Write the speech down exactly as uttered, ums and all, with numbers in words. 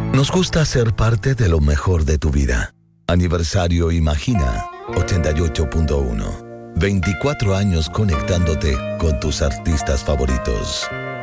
Nos gusta ser parte de lo mejor de tu vida. Aniversario Imagina ochenta y ocho punto uno. veinticuatro años conectándote con tus artistas favoritos.